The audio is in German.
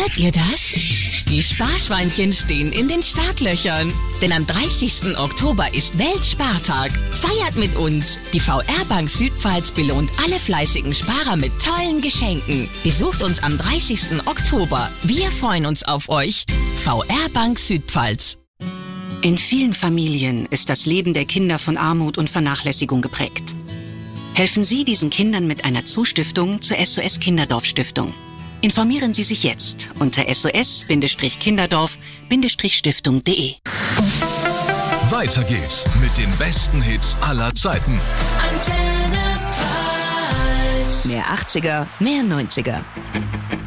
Hört ihr das? Die Sparschweinchen stehen in den Startlöchern. Denn am 30. Oktober ist Weltspartag. Feiert mit uns! Die VR-Bank Südpfalz belohnt alle fleißigen Sparer mit tollen Geschenken. Besucht uns am 30. Oktober. Wir freuen uns auf euch. VR-Bank Südpfalz. In vielen Familien ist das Leben der Kinder von Armut und Vernachlässigung geprägt. Helfen Sie diesen Kindern mit einer Zustiftung zur SOS Kinderdorf Stiftung. Informieren Sie sich jetzt unter sos-kinderdorf-stiftung.de. Weiter geht's mit den besten Hits aller Zeiten. Mehr 80er, mehr 90er.